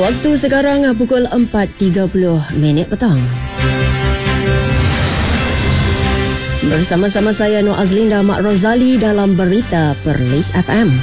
Waktu sekarang pukul 4.30 petang. Bersama-sama saya Nur Azlinda Mak Rozali dalam Berita Perlis FM.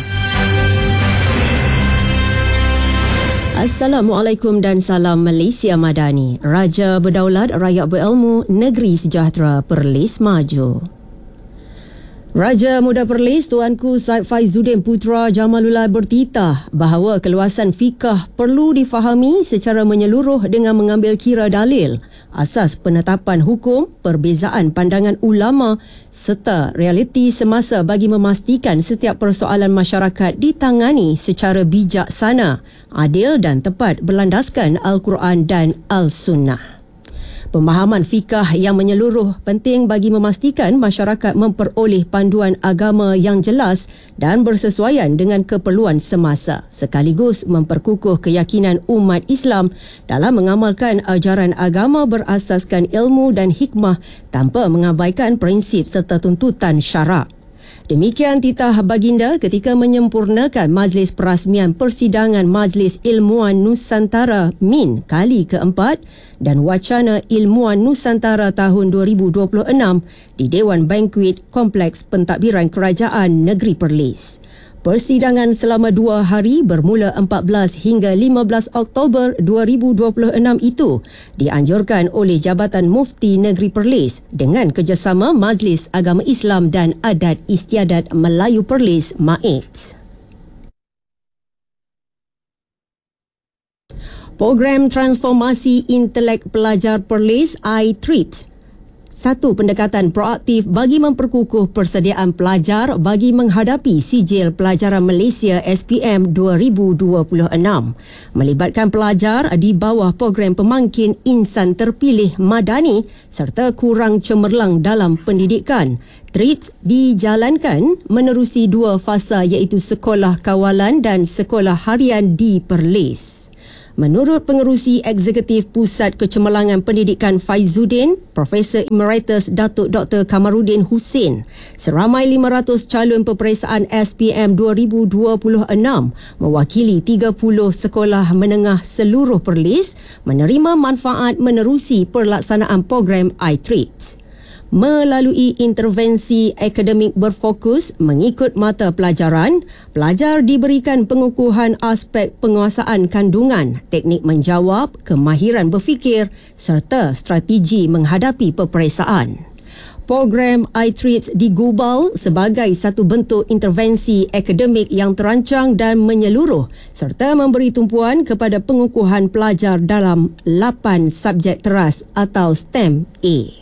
Assalamualaikum dan salam Malaysia Madani. Raja berdaulat, rakyat berilmu, negeri sejahtera, Perlis maju. Raja Muda Perlis Tuanku Said Faizuddin Putra Jamalullah bertitah bahawa keluasan fikah perlu difahami secara menyeluruh dengan mengambil kira dalil, asas penetapan hukum, perbezaan pandangan ulama serta realiti semasa bagi memastikan setiap persoalan masyarakat ditangani secara bijaksana, adil dan tepat berlandaskan Al-Quran dan Al-Sunnah. Pemahaman fikah yang menyeluruh penting bagi memastikan masyarakat memperoleh panduan agama yang jelas dan bersesuaian dengan keperluan semasa, sekaligus memperkukuh keyakinan umat Islam dalam mengamalkan ajaran agama berasaskan ilmu dan hikmah tanpa mengabaikan prinsip serta tuntutan syarak. Demikian titah baginda ketika menyempurnakan Majlis Perasmian Persidangan Majlis Ilmuan Nusantara MIN kali keempat dan Wacana Ilmuan Nusantara tahun 2026 di Dewan Bankuet Kompleks Pentadbiran Kerajaan Negeri Perlis. Persidangan selama 2 hari bermula 14 hingga 15 Oktober 2026 itu dianjurkan oleh Jabatan Mufti Negeri Perlis dengan kerjasama Majlis Agama Islam dan Adat Istiadat Melayu Perlis (MAIPS). Program Transformasi Intelek Pelajar Perlis I-TRIPS, satu pendekatan proaktif bagi memperkukuh persediaan pelajar bagi menghadapi Sijil Pelajaran Malaysia SPM 2026. Melibatkan pelajar di bawah program pemangkin insan terpilih madani serta kurang cemerlang dalam pendidikan. TRIPS dijalankan menerusi 2 fasa iaitu sekolah kawalan dan sekolah harian di Perlis. Menurut Pengerusi Eksekutif Pusat Kecemerlangan Pendidikan Faizuddin, Profesor Emeritus Datuk Dr. Kamaruddin Hussein, seramai 500 calon peperiksaan SPM 2026 mewakili 30 sekolah menengah seluruh Perlis menerima manfaat menerusi pelaksanaan program I-TRIPS. Melalui intervensi akademik berfokus mengikut mata pelajaran, pelajar diberikan pengukuhan aspek penguasaan kandungan, teknik menjawab, kemahiran berfikir serta strategi menghadapi peperiksaan. Program I-TRIPS digubal sebagai satu bentuk intervensi akademik yang terancang dan menyeluruh serta memberi tumpuan kepada pengukuhan pelajar dalam 8 subjek teras atau STEM A.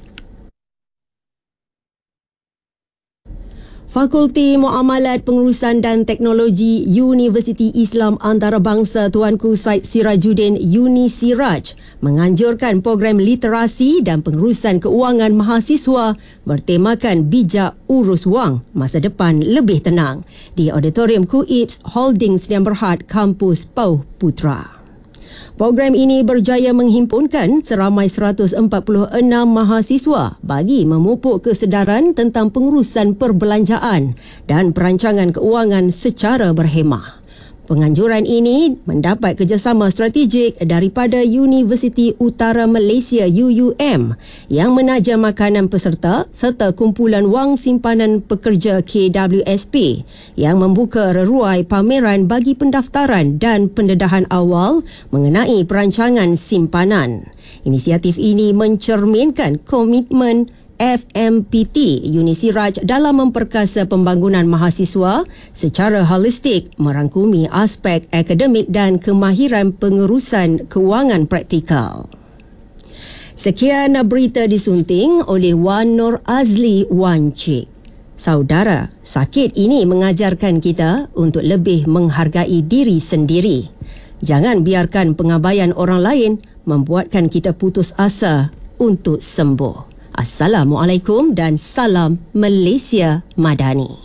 Fakulti Muamalat Pengurusan dan Teknologi Universiti Islam Antarabangsa Tuanku Said Sirajuddin Uni Siraj menganjurkan program literasi dan pengurusan keuangan mahasiswa bertemakan bijak urus wang, masa depan lebih tenang di Auditorium KUIPS Holdings Sdn Bhd Kampus Pauh Putra. Program ini berjaya menghimpunkan seramai 146 mahasiswa bagi memupuk kesedaran tentang pengurusan perbelanjaan dan perancangan keuangan secara berhemah. Penganjuran ini mendapat kerjasama strategik daripada Universiti Utara Malaysia UUM yang menaja makanan peserta serta kumpulan wang simpanan pekerja KWSP yang membuka reruai pameran bagi pendaftaran dan pendedahan awal mengenai perancangan simpanan. Inisiatif ini mencerminkan komitmen FMPT Uni Siraj dalam memperkasa pembangunan mahasiswa secara holistik merangkumi aspek akademik dan kemahiran pengurusan kewangan praktikal. Sekian berita disunting oleh Wan Nur Azli Wan Cik. Saudara, sakit ini mengajarkan kita untuk lebih menghargai diri sendiri. Jangan biarkan pengabaian orang lain membuatkan kita putus asa untuk sembuh. Assalamualaikum dan salam Malaysia Madani.